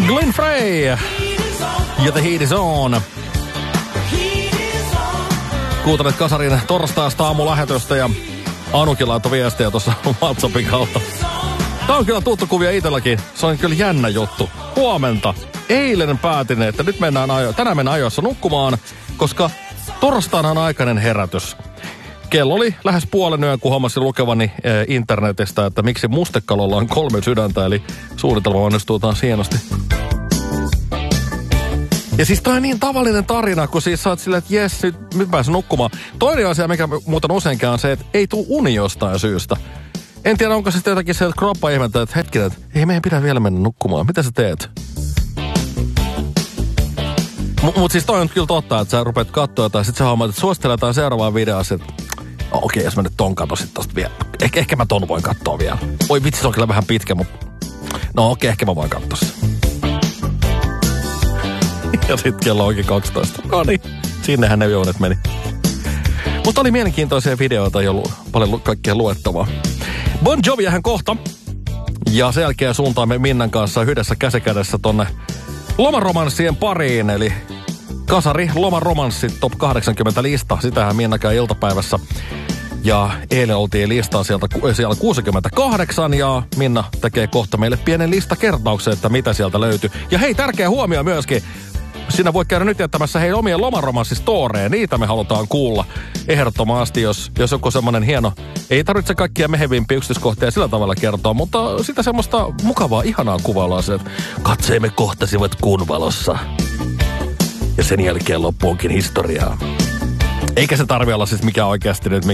Glenn Frey ja The Heat is On. Kuuntelet Kasarin torstaista aamulähetystä ja Anukin laittoi viestiä tuossa WhatsAppin kautta. Tää on kyllä tuttu kuvia itselläkin. Se on kyllä jännä juttu. Huomenta. Eilen päätin, että nyt tänään mennään ajoissa nukkumaan, koska torstaina on aikainen herätys. Kello oli lähes puolen yön, kun huomasin lukevani internetistä, että miksi mustekalolla on 3 sydäntä, eli suunnitelma onnistuu taas hienosti. Ja siis toi on niin tavallinen tarina, kun siis sä oot silleen, että jes, nyt pääsen nukkumaan. Toinen asia, mikä muuten useinkaan on se, että ei tule uni jostain syystä. En tiedä, onko se sitten jotakin se, että kroppa ihmettä, että hetkinen, että ei meidän pidä vielä mennä nukkumaan. Mitä sä teet? Mut siis toi on kyllä totta, että sä rupeat katsoa jotain, sit sä huomaat, että suosittelee seuraavaan videoon, että okei, jos mä nyt ton katso sit tosta vielä. Ehkä mä ton voin katsoa vielä. Oi vitsi, se on kyllä vähän pitkä, mutta no okei, ehkä mä voin katsoa se. Ja sit kello onkin 12. No niin, sinnehän ne jounet meni. Mutta oli mielenkiintoisia videoita ja paljon kaikkea luettavaa. Bon Joviähän kohta. Ja sen jälkeen suuntaamme Minnan kanssa yhdessä käsikädessä tonne lomaromanssien pariin. Eli Kasari lomaromanssit top 80 lista. Sitähän Minna käy iltapäivässä. Ja eilen oltiin listaa siellä 68 ja Minna tekee kohta meille pienen listakertauksen, että mitä sieltä löytyy. Ja hei, tärkeä huomio myöskin. Sinä voit käydä nyt jättämässä heidän omien lomaromanssistoreja. Niitä me halutaan kuulla ehdottomasti, jos joku semmoinen hieno. Ei tarvitse kaikkia mehevimpiä yksityiskohtia sillä tavalla kertoa, mutta sitä semmoista mukavaa, ihanaa kuvailua se, että katseemme kohtasivat kuun valossa. Ja sen jälkeen loppuunkin historiaa. Eikä se tarvi olla siis mikään oikeasti nyt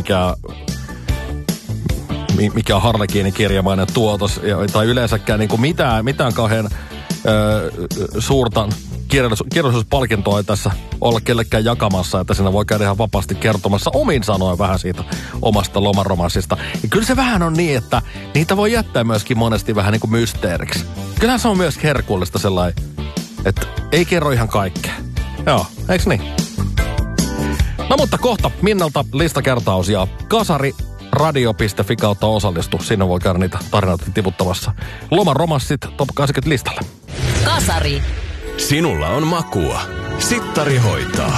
mikä on Harlekiinin kirjamainen tuotos, tai yleensäkään niin kuin mitään kauhean suurta kirjallisuuspalkintoa ei tässä olla kellekään jakamassa, että siinä voi käydä ihan vapaasti kertomassa omin sanoen vähän siitä omasta lomaromanssista. Ja kyllä se vähän on niin, että niitä voi jättää myöskin monesti vähän niin kuin mysteeriksi. Kyllähän se on myös herkullista sellainen, että ei kerro ihan kaikkea. Joo, eiks niin? No mutta kohta Minnalta listakertaus ja kasariradio.fi kautta osallistu. Sinne voi käydä niitä tarinoita tiputtamassa. Lomaromanssit top 80 listalle. Kasari. Sinulla on makua. Sittari hoitaa.